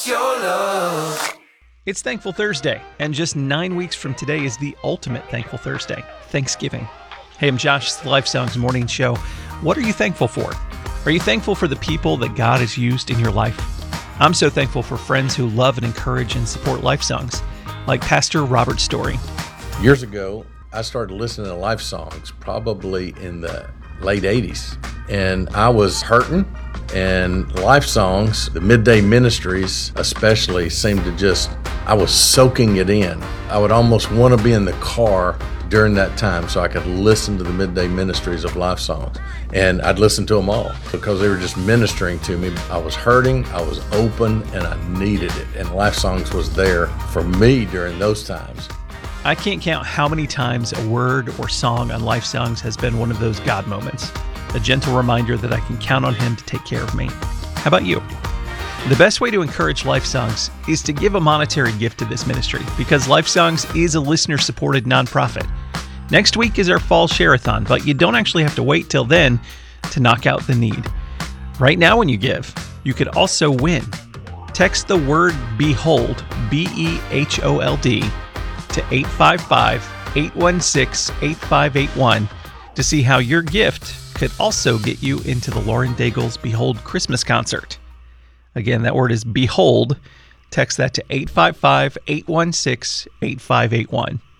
It's Thankful Thursday, and just 9 weeks from today is the ultimate Thankful Thursday, Thanksgiving. Hey, I'm Josh, it's the Life Songs Morning Show. What are you thankful for? Are you thankful for the people that God has used in your life? I'm so thankful for friends who love and encourage and support Life Songs, like Pastor Robert Story. Years ago, I started listening to Life Songs probably in the late 80s, and I was hurting. And Life Songs, the midday ministries especially, seemed to I was soaking it in. I would almost want to be in the car during that time so I could listen to the midday ministries of Life Songs. And I'd listen to them all because they were just ministering to me. I was hurting, I was open, and I needed it. And Life Songs was there for me during those times. I can't count how many times a word or song on Life Songs has been one of those God moments. A gentle reminder that I can count on Him to take care of me. How about you? The best way to encourage Life Songs is to give a monetary gift to this ministry because Life Songs is a listener-supported nonprofit. Next week is our fall share-a-thon, but you don't actually have to wait till then to knock out the need. Right now when you give, you could also win. Text the word BEHOLD, B-E-H-O-L-D, to 855-816-8581 to see how your gift could also get you into the Lauren Daigle's Behold Christmas concert. Again, that word is BEHOLD. Text that to 855-816-8581.